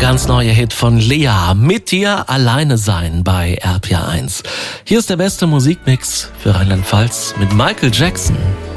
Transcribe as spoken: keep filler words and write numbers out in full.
ganz neue Hit von Lea, Mit dir alleine sein bei R P R eins. Hier ist der beste Musikmix für Rheinland-Pfalz mit Michael Jackson.